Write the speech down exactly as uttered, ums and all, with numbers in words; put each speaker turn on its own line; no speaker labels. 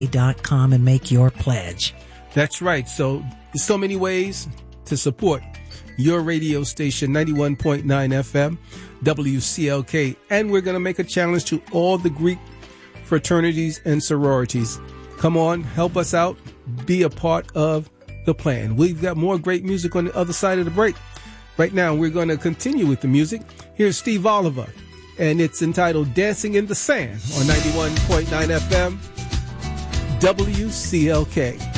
dot com and make your pledge.
That's right. So there's so many ways to support your radio station, ninety-one point nine F M, W C L K. And we're going to make a challenge to all the Greek fraternities and sororities. Come on, help us out. Be a part of the plan. We've got more great music on the other side of the break. Right now, we're going to continue with the music. Here's Steve Oliver, and it's entitled Dancing in the Sand on ninety-one point nine F M, W C L K.